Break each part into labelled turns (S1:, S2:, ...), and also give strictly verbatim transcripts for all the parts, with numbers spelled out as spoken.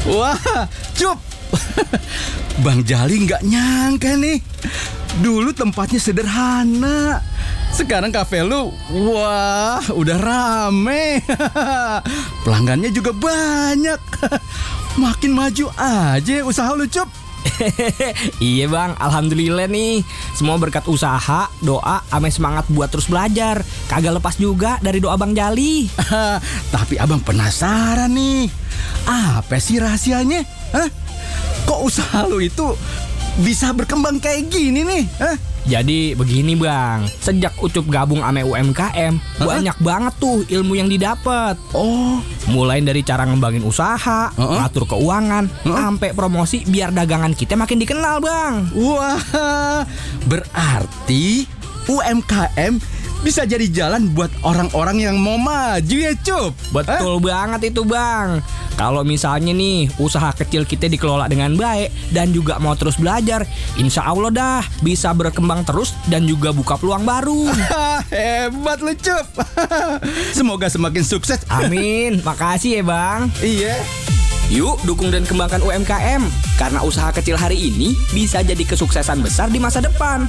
S1: Wah, Cup. Bang Jali nggak nyangka nih. Dulu tempatnya sederhana. Sekarang kafe lu, wah, udah rame. Pelanggannya juga banyak. Makin maju aja usaha lu, Cup.
S2: Iya bang, alhamdulillah nih. Semua berkat usaha, doa, ame semangat buat terus belajar. Kagak lepas juga dari doa Bang Jali.
S1: Tapi abang penasaran nih, apa sih rahasianya? Hah? Kok usaha lu itu bisa berkembang kayak gini nih? Hah?
S2: Jadi begini bang, sejak Ucup gabung ame U M K M,
S1: uh-uh.
S2: banyak banget tuh ilmu yang didapat.
S1: Oh,
S2: mulai dari cara ngembangin usaha,
S1: uh-uh.
S2: ngatur keuangan, uh-uh. sampai promosi biar dagangan kita makin dikenal bang.
S1: Wah, berarti U M K M bisa jadi jalan buat orang-orang yang mau maju ya, Cup?
S2: Betul Hah? banget itu bang. Kalau misalnya nih usaha kecil kita dikelola dengan baik dan juga mau terus belajar, insya Allah dah bisa berkembang terus dan juga buka peluang baru.
S1: Hebat lu, Cup. Semoga semakin sukses.
S2: Amin. Makasih ya bang.
S1: Iya.
S2: Yuk dukung dan kembangkan U M K M, karena usaha kecil hari ini bisa jadi kesuksesan besar di masa depan.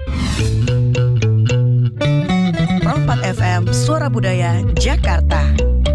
S3: Pro empat F M Suara Budaya Jakarta.